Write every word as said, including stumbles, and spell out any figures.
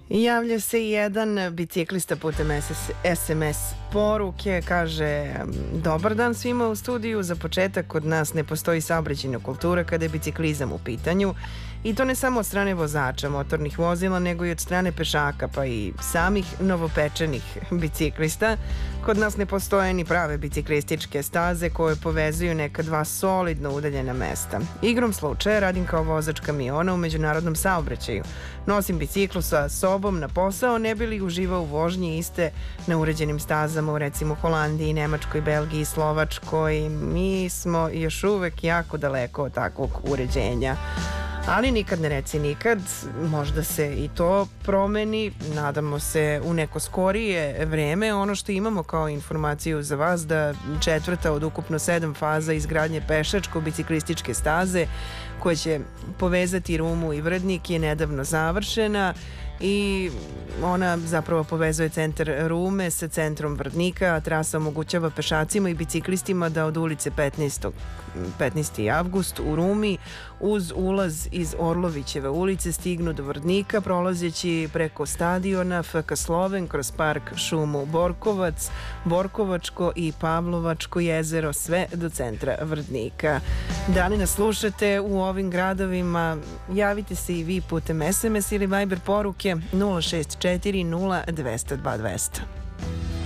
Javlja se jedan biciklista putem es em es poruke, kaže: dobar dan svima u studiju, za početak kod nas ne postoji saobraćajna kultura kada je biciklizam u pitanju, i to ne samo od strane vozača motornih vozila, nego i od strane pešaka, pa i samih novopečenih biciklista. Kod nas ne postoje ni prave biciklističke staze koje povezuju neka dva solidno udaljena mesta. Igrom slučaja radim kao vozač kamiona u međunarodnom saobraćaju. Nosim biciklu sa sobom na posao, ne bi li uživao u vožnji iste na uređenim stazama u recimo Holandiji, Nemačkoj, Belgiji, Slovačkoj. Mi smo još uvek jako daleko od takvog uređenja. Ali nikad ne reci nikad, možda se i to promeni, nadamo se u neko skorije vreme. Ono što imamo kao informaciju za vas, da četvrta od ukupno sedam faza izgradnje pešačko-biciklističke staze koja će povezati Rumu i Vrdnik je nedavno završena i ona zapravo povezuje centar Rume sa centrom Vrdnika, a trasa omogućava pešacima i biciklistima da od ulice petnaesti avgust u Rumi uz ulaz iz Orlovićeve ulice stignu do Vrdnika, prolazeći preko stadiona ef ka Sloven, kroz park, šumu Borkovac, Borkovačko i Pavlovačko jezero, sve do centra Vrdnika. Da li nas slušate u ovim gradovima? Javite se i vi putem es em es ili Viber poruke nula šest četiri nula dvesta dva dvesta.